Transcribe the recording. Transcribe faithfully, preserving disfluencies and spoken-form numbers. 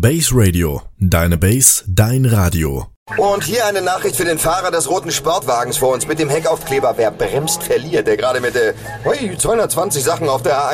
Base Radio. Deine Base, dein Radio. Und hier eine Nachricht für den Fahrer des roten Sportwagens vor uns mit dem Heckaufkleber. Wer bremst, verliert. Der gerade mit der ui, zweihundertzwanzig Sachen auf der A